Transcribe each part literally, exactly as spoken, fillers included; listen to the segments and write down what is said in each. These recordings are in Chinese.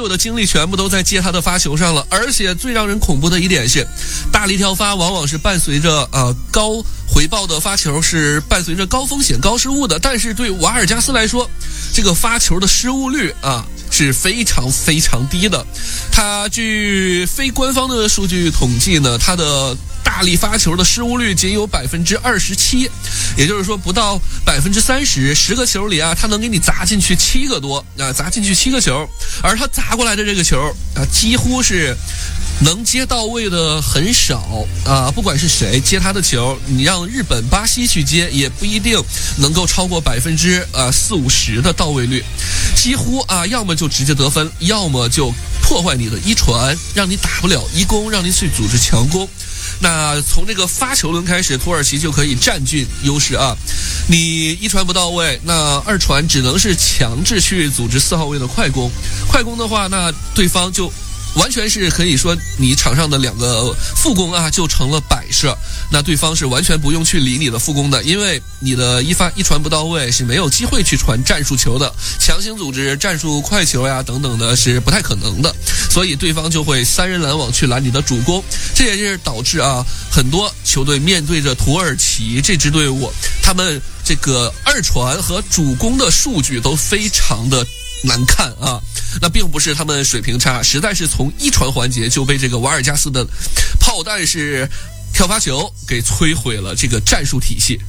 有的精力全部都在接他的发球上了。而且最让人恐怖的一点是，大力跳发往往是伴随着呃高回报的发球，是伴随着高风险高失误的。但是对瓦尔加斯来说，这个发球的失误率啊是非常非常低的。他据非官方的数据统计呢，他的大力发球的失误率仅有百分之二十七，也就是说不到百分之三十，十个球里啊，他能给你砸进去七个多啊，砸进去七个球，而他砸过来的这个球啊，几乎是能接到位的很少啊，不管是谁接他的球，你让日本、巴西去接，也不一定能够超过百分之呃四五十的到位率，几乎啊，要么就直接得分，要么就破坏你的一传，让你打不了一攻，让你去组织强攻。那从这个发球轮开始，土耳其就可以占据优势啊！你一传不到位，那二传只能是强制去组织四号位的快攻。快攻的话，那对方就完全是可以说你场上的两个副攻啊，就成了摆设。那对方是完全不用去理你的副攻的，因为你的一发一传不到位是没有机会去传战术球的，强行组织战术快球呀等等的是不太可能的，所以对方就会三人拦网去拦你的主攻。这也是导致啊很多球队面对着土耳其这支队伍，他们这个二传和主攻的数据都非常的难看啊。那并不是他们水平差，实在是从一传环节就被这个瓦尔加斯的炮弹式跳发球给摧毁了这个战术体系。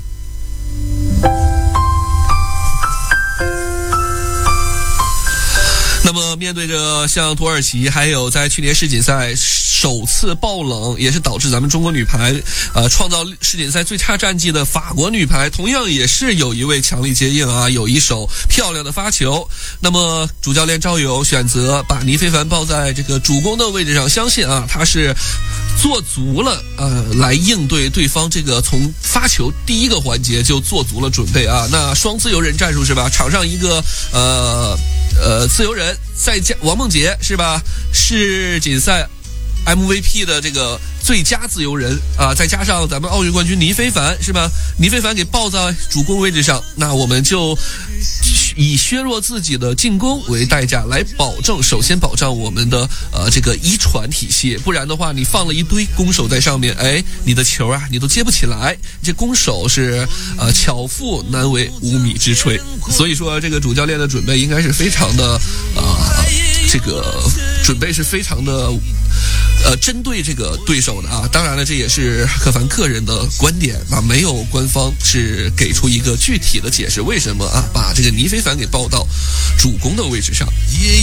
那么面对着像土耳其，还有在去年世锦赛首次爆冷，也是导致咱们中国女排呃创造世锦赛最差战绩的法国女排，同样也是有一位强力接应啊，有一手漂亮的发球。那么主教练赵勇选择把倪非凡抱在这个主攻的位置上，相信啊他是做足了呃来应对对方这个从发球第一个环节就做足了准备啊。那双自由人战术是吧？场上一个呃呃自由人，再加王梦洁是吧？世锦赛 M V P 的这个最佳自由人啊，再加上咱们奥运冠军倪非凡是吧？倪非凡给抱在主攻位置上，那我们就以削弱自己的进攻为代价来保证，首先保障我们的呃这个一传体系，不然的话你放了一堆攻手在上面，哎，你的球啊你都接不起来，这攻手是呃巧妇难为无米之炊。所以说这个主教练的准备应该是非常的呃这个准备是非常的呃，针对这个对手的啊，当然了，这也是柯凡个人的观点啊，没有官方是给出一个具体的解释，为什么啊把这个倪非凡给抱到主攻的位置上。